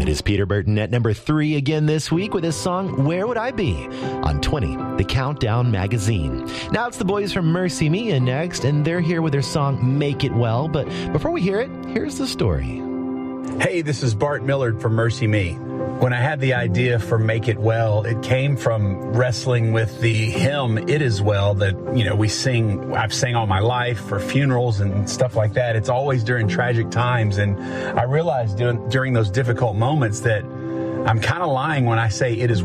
It is Peter Burton at number 3 again this week with his song, Where Would I Be? On 20, the Countdown magazine. Now it's the boys from Mercy Me next, and they're here with their song, Make It Well. But before we hear it, here's the story. Hey, this is Bart Millard from Mercy Me. When I had the idea for Make It Well, it came from wrestling with the hymn, It Is Well, that, we sing, I've sang all my life for funerals and stuff like that. It's always during tragic times. And I realized during those difficult moments that I'm kind of lying when I say it is